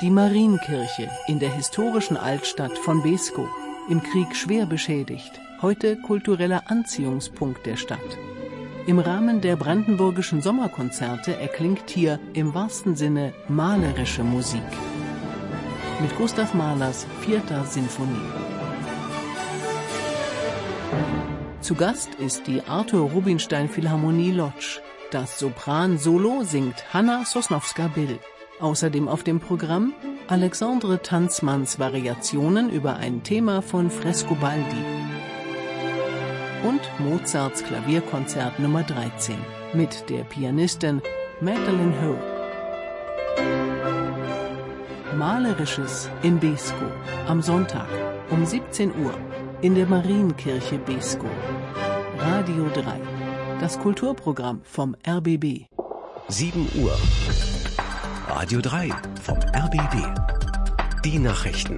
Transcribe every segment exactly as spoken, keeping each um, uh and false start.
Die Marienkirche in der historischen Altstadt von Beeskow, im Krieg schwer beschädigt, heute kultureller Anziehungspunkt der Stadt. Im Rahmen der brandenburgischen Sommerkonzerte erklingt hier im wahrsten Sinne malerische Musik. Mit Gustav Mahlers vierter Sinfonie. Zu Gast ist die Arthur Rubinstein Philharmonie Lodz. Das Sopran-Solo singt Hanna Sosnowska-Bill. Außerdem auf dem Programm Alexandre Tanzmanns Variationen über ein Thema von Frescobaldi. Und Mozarts Klavierkonzert Nummer dreizehn mit der Pianistin Magdalene Ho. Malerisches in Beeskow am Sonntag um siebzehn Uhr in der Marienkirche Beeskow. Radio drei, das Kulturprogramm vom R B B. sieben Uhr. Radio drei vom R B B. Die Nachrichten.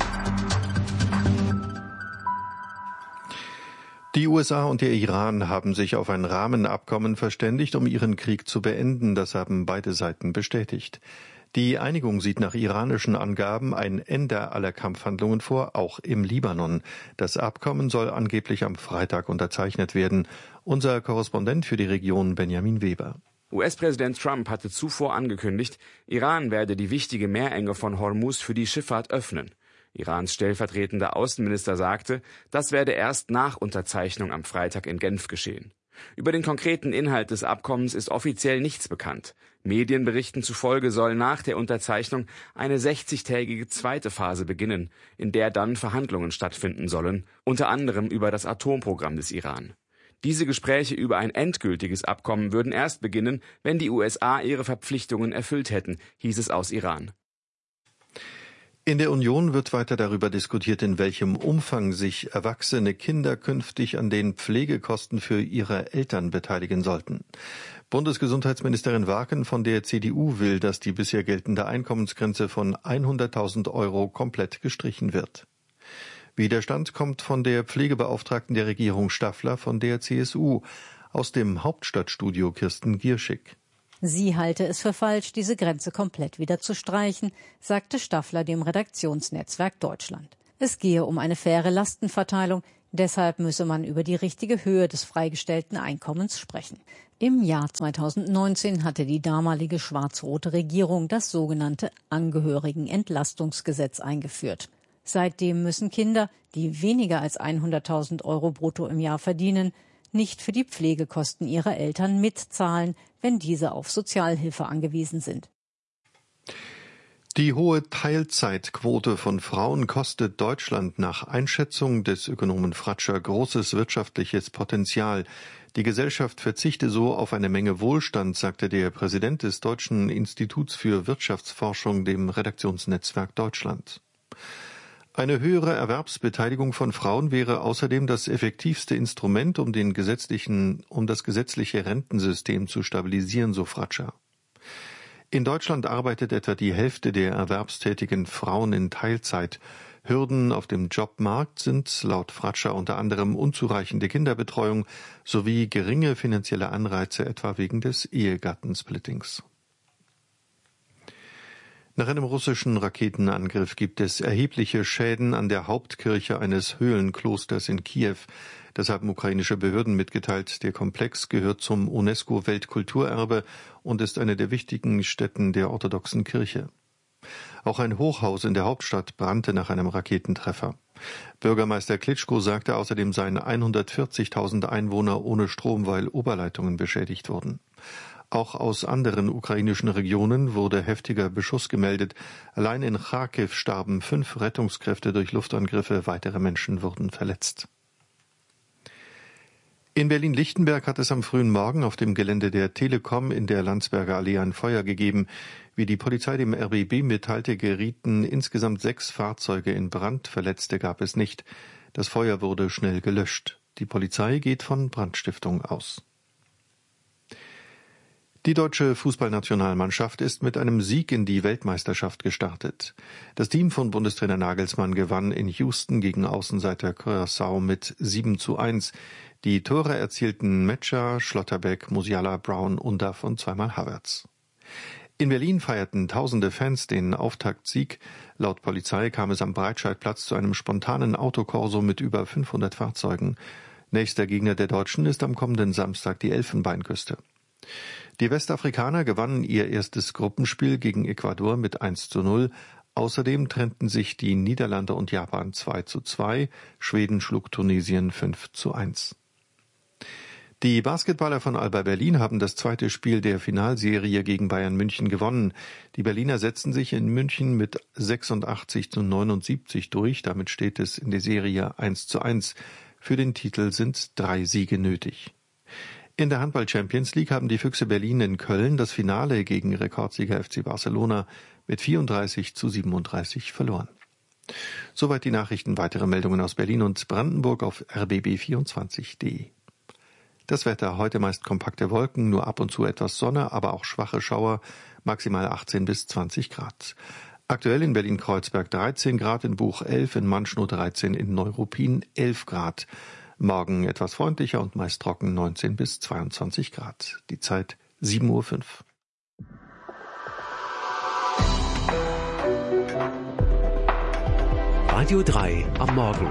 Die U S A und der Iran haben sich auf ein Rahmenabkommen verständigt, um ihren Krieg zu beenden. Das haben beide Seiten bestätigt. Die Einigung sieht nach iranischen Angaben ein Ende aller Kampfhandlungen vor, auch im Libanon. Das Abkommen soll angeblich am Freitag unterzeichnet werden. Unser Korrespondent für die Region Benjamin Weber. U S-Präsident Trump hatte zuvor angekündigt, Iran werde die wichtige Meerenge von Hormuz für die Schifffahrt öffnen. Irans stellvertretender Außenminister sagte, das werde erst nach Unterzeichnung am Freitag in Genf geschehen. Über den konkreten Inhalt des Abkommens ist offiziell nichts bekannt. Medienberichten zufolge soll nach der Unterzeichnung eine sechzigtägige zweite Phase beginnen, in der dann Verhandlungen stattfinden sollen, unter anderem über das Atomprogramm des Iran. Diese Gespräche über ein endgültiges Abkommen würden erst beginnen, wenn die U S A ihre Verpflichtungen erfüllt hätten, hieß es aus Iran. In der Union wird weiter darüber diskutiert, in welchem Umfang sich erwachsene Kinder künftig an den Pflegekosten für ihre Eltern beteiligen sollten. Bundesgesundheitsministerin Waken von der C D U will, dass die bisher geltende Einkommensgrenze von hunderttausend Euro komplett gestrichen wird. Widerstand kommt von der Pflegebeauftragten der Regierung Staffler von der C S U. Aus dem Hauptstadtstudio Kirsten Gierschig. Sie halte es für falsch, diese Grenze komplett wieder zu streichen, sagte Staffler dem Redaktionsnetzwerk Deutschland. Es gehe um eine faire Lastenverteilung, deshalb müsse man über die richtige Höhe des freigestellten Einkommens sprechen. Im Jahr zweitausendneunzehn hatte die damalige schwarz-rote Regierung das sogenannte Angehörigenentlastungsgesetz eingeführt. Seitdem müssen Kinder, die weniger als hunderttausend Euro brutto im Jahr verdienen, nicht für die Pflegekosten ihrer Eltern mitzahlen, wenn diese auf Sozialhilfe angewiesen sind. Die hohe Teilzeitquote von Frauen kostet Deutschland nach Einschätzung des Ökonomen Fratscher großes wirtschaftliches Potenzial. Die Gesellschaft verzichte so auf eine Menge Wohlstand, sagte der Präsident des Deutschen Instituts für Wirtschaftsforschung dem Redaktionsnetzwerk Deutschland. Eine höhere Erwerbsbeteiligung von Frauen wäre außerdem das effektivste Instrument, um den gesetzlichen, um das gesetzliche Rentensystem zu stabilisieren, so Fratscher. In Deutschland arbeitet etwa die Hälfte der erwerbstätigen Frauen in Teilzeit. Hürden auf dem Jobmarkt sind laut Fratscher unter anderem unzureichende Kinderbetreuung sowie geringe finanzielle Anreize, etwa wegen des Ehegattensplittings. Nach einem russischen Raketenangriff gibt es erhebliche Schäden an der Hauptkirche eines Höhlenklosters in Kiew. Das haben ukrainische Behörden mitgeteilt. Der Komplex gehört zum UNESCO-Weltkulturerbe und ist eine der wichtigen Stätten der orthodoxen Kirche. Auch ein Hochhaus in der Hauptstadt brannte nach einem Raketentreffer. Bürgermeister Klitschko sagte, außerdem seien hundertvierzigtausend Einwohner ohne Strom, weil Oberleitungen beschädigt wurden. Auch aus anderen ukrainischen Regionen wurde heftiger Beschuss gemeldet. Allein in Charkiw starben fünf Rettungskräfte durch Luftangriffe, weitere Menschen wurden verletzt. In Berlin-Lichtenberg hat es am frühen Morgen auf dem Gelände der Telekom in der Landsberger Allee ein Feuer gegeben. Wie die Polizei dem R B B mitteilte, gerieten insgesamt sechs Fahrzeuge in Brand. Verletzte gab es nicht. Das Feuer wurde schnell gelöscht. Die Polizei geht von Brandstiftung aus. Die deutsche Fußballnationalmannschaft ist mit einem Sieg in die Weltmeisterschaft gestartet. Das Team von Bundestrainer Nagelsmann gewann in Houston gegen Außenseiter Curaçao mit sieben zu eins. Die Tore erzielten Metscher, Schlotterbeck, Musiala, Brown, Undav und zweimal Havertz. In Berlin feierten tausende Fans den Auftaktsieg. Laut Polizei kam es am Breitscheidplatz zu einem spontanen Autokorso mit über fünfhundert Fahrzeugen. Nächster Gegner der Deutschen ist am kommenden Samstag die Elfenbeinküste. Die Westafrikaner gewannen ihr erstes Gruppenspiel gegen Ecuador mit eins zu null. Außerdem trennten sich die Niederlande und Japan zwei zu zwei. Schweden schlug Tunesien fünf zu eins. Die Basketballer von Alba Berlin haben das zweite Spiel der Finalserie gegen Bayern München gewonnen. Die Berliner setzten sich in München mit sechsundachtzig zu neunundsiebzig durch. Damit steht es in der Serie eins zu eins. Für den Titel sind drei Siege nötig. In der Handball-Champions League haben die Füchse Berlin in Köln das Finale gegen Rekordsieger F C Barcelona mit vierunddreißig zu siebenunddreißig verloren. Soweit die Nachrichten. Weitere Meldungen aus Berlin und Brandenburg auf r b b vierundzwanzig punkt d e. Das Wetter: heute meist kompakte Wolken, nur ab und zu etwas Sonne, aber auch schwache Schauer, maximal achtzehn bis zwanzig Grad. Aktuell in Berlin-Kreuzberg dreizehn Grad, in Buch elf, in Manschnow dreizehn, in Neuruppin elf Grad. Morgen etwas freundlicher und meist trocken, neunzehn bis zweiundzwanzig Grad. Die Zeit sieben Uhr fünf. Radio drei am Morgen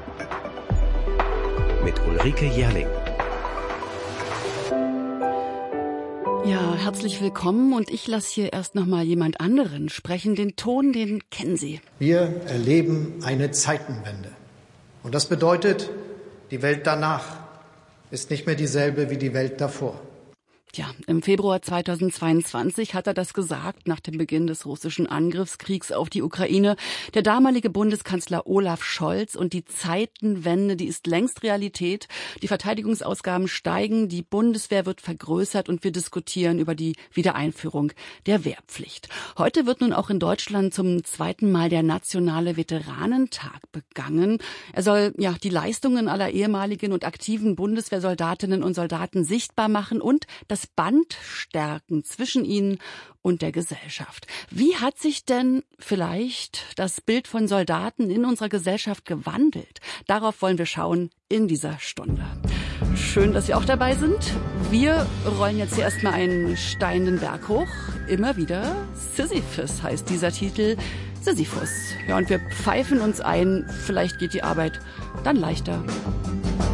mit Ulrike Jährling. Ja, herzlich willkommen und ich lasse hier erst noch mal jemand anderen sprechen. Den Ton, den kennen Sie. Wir erleben eine Zeitenwende. Und das bedeutet, die Welt danach ist nicht mehr dieselbe wie die Welt davor. Ja, im Februar zweitausendzweiundzwanzig hat er das gesagt, nach dem Beginn des russischen Angriffskriegs auf die Ukraine. Der damalige Bundeskanzler Olaf Scholz. Und die Zeitenwende, die ist längst Realität. Die Verteidigungsausgaben steigen, die Bundeswehr wird vergrößert und wir diskutieren über die Wiedereinführung der Wehrpflicht. Heute wird nun auch in Deutschland zum zweiten Mal der nationale Veteranentag begangen. Er soll ja die Leistungen aller ehemaligen und aktiven Bundeswehrsoldatinnen und Soldaten sichtbar machen und das Band stärken zwischen ihnen und der Gesellschaft. Wie hat sich denn vielleicht das Bild von Soldaten in unserer Gesellschaft gewandelt? Darauf wollen wir schauen in dieser Stunde. Schön, dass Sie auch dabei sind. Wir rollen jetzt hier erstmal einen Stein den Berg hoch. Immer wieder Sisyphus heißt dieser Titel. Sisyphus. Ja, und wir pfeifen uns ein. Vielleicht geht die Arbeit dann leichter.